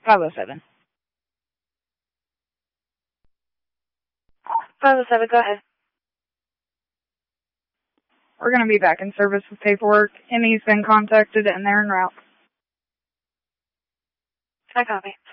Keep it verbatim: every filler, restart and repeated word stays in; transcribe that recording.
five oh seven. five oh seven, go ahead. We're going to be back in service with paperwork. Emmy's been contacted and they're en route. I copy.